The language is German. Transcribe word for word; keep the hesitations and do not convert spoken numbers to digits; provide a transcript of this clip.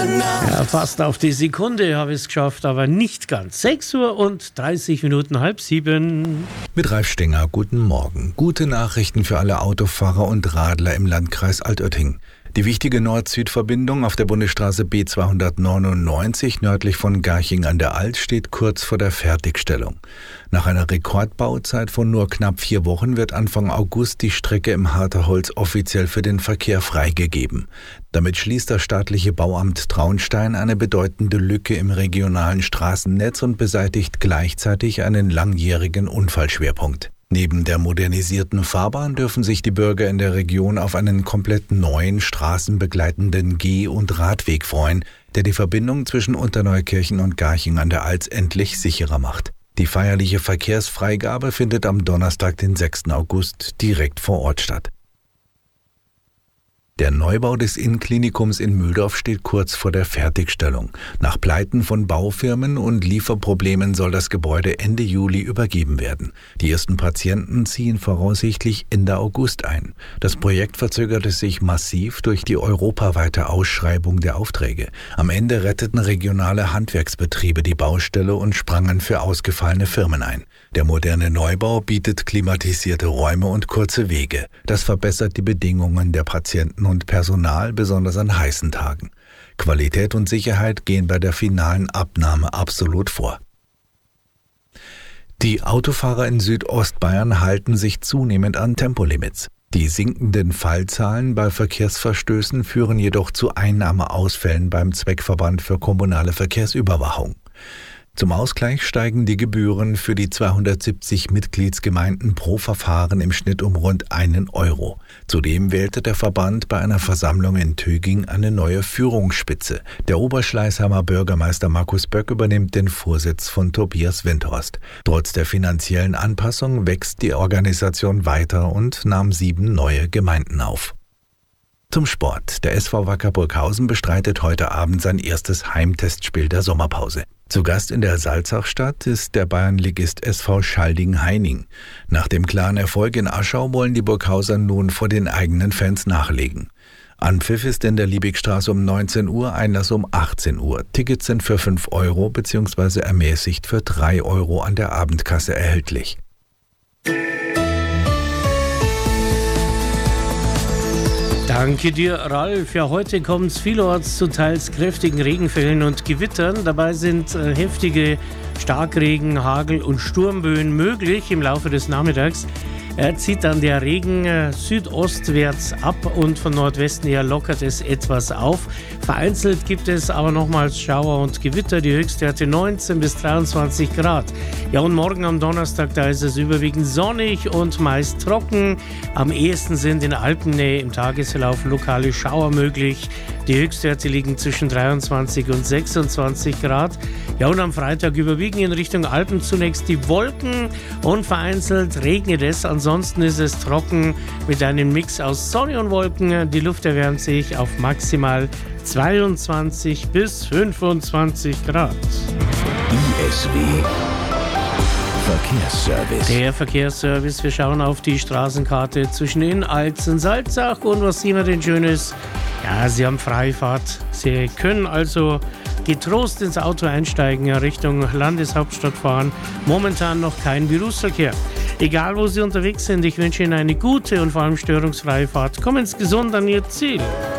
Ja, fast auf die Sekunde habe ich es geschafft, aber nicht ganz. sechs Uhr und dreißig Minuten, halb sieben. Mit Ralf Stenger, guten Morgen. Gute Nachrichten für alle Autofahrer und Radler im Landkreis Altötting. Die wichtige Nord-Süd-Verbindung auf der Bundesstraße B zweihundertneunundneunzig nördlich von Garching an der Alt steht kurz vor der Fertigstellung. Nach einer Rekordbauzeit von nur knapp vier Wochen wird Anfang August die Strecke im Harterholz offiziell für den Verkehr freigegeben. Damit schließt das staatliche Bauamt Traunstein eine bedeutende Lücke im regionalen Straßennetz und beseitigt gleichzeitig einen langjährigen Unfallschwerpunkt. Neben der modernisierten Fahrbahn dürfen sich die Bürger in der Region auf einen komplett neuen straßenbegleitenden Geh- und Radweg freuen, der die Verbindung zwischen Unterneukirchen und Garching an der Alz endlich sicherer macht. Die feierliche Verkehrsfreigabe findet am Donnerstag, den sechsten August, direkt vor Ort statt. Der Neubau des Innklinikums in Mühldorf steht kurz vor der Fertigstellung. Nach Pleiten von Baufirmen und Lieferproblemen soll das Gebäude Ende Juli übergeben werden. Die ersten Patienten ziehen voraussichtlich Ende August ein. Das Projekt verzögerte sich massiv durch die europaweite Ausschreibung der Aufträge. Am Ende retteten regionale Handwerksbetriebe die Baustelle und sprangen für ausgefallene Firmen ein. Der moderne Neubau bietet klimatisierte Räume und kurze Wege. Das verbessert die Bedingungen der Patienten und Personal, besonders an heißen Tagen. Qualität und Sicherheit gehen bei der finalen Abnahme absolut vor. Die Autofahrer in Südostbayern halten sich zunehmend an Tempolimits. Die sinkenden Fallzahlen bei Verkehrsverstößen führen jedoch zu Einnahmeausfällen beim Zweckverband für kommunale Verkehrsüberwachung. Zum Ausgleich steigen die Gebühren für die zweihundertsiebzig Mitgliedsgemeinden pro Verfahren im Schnitt um rund einen Euro. Zudem wählte der Verband bei einer Versammlung in Töging eine neue Führungsspitze. Der Oberschleißheimer Bürgermeister Markus Böck übernimmt den Vorsitz von Tobias Windhorst. Trotz der finanziellen Anpassung wächst die Organisation weiter und nahm sieben neue Gemeinden auf. Zum Sport. Der S V Wacker Burghausen bestreitet heute Abend sein erstes Heimtestspiel der Sommerpause. Zu Gast in der Salzachstadt ist der Bayernligist S V Schalding-Heining. Nach dem klaren Erfolg in Aschau wollen die Burghauser nun vor den eigenen Fans nachlegen. Anpfiff ist in der Liebigstraße um neunzehn Uhr, Einlass um achtzehn Uhr. Tickets sind für fünf Euro bzw. ermäßigt für drei Euro an der Abendkasse erhältlich. Danke dir, Ralf. Ja, heute kommt es vielerorts zu teils kräftigen Regenfällen und Gewittern. Dabei sind äh, heftige Starkregen, Hagel und Sturmböen möglich im Laufe des Nachmittags. Er zieht dann der Regen äh, südostwärts ab und von Nordwesten her lockert es etwas auf. Vereinzelt gibt es aber nochmals Schauer und Gewitter, die Höchstwerte neunzehn bis dreiundzwanzig Grad. Ja, und morgen am Donnerstag, da ist es überwiegend sonnig und meist trocken. Am ehesten sind in der Alpennähe im Tagesverlauf lokale Schauer möglich. Die Höchstwerte liegen zwischen dreiundzwanzig und sechsundzwanzig Grad. Ja, und am Freitag überwiegen in Richtung Alpen zunächst die Wolken und vereinzelt regnet es. Ansonsten ist es trocken mit einem Mix aus Sonne und Wolken. Die Luft erwärmt sich auf maximal zweiundzwanzig bis fünfundzwanzig Grad. I S W Verkehrsservice. Der Verkehrsservice. Wir schauen auf die Straßenkarte zwischen in Alz und Salzach. Und was sehen wir denn Schönes? Ja, Sie haben Freifahrt. Sie können also getrost ins Auto einsteigen, Richtung Landeshauptstadt fahren. Momentan noch kein Berufsverkehr. Egal, wo Sie unterwegs sind, ich wünsche Ihnen eine gute und vor allem störungsfreie Fahrt. Kommen Sie gesund an Ihr Ziel.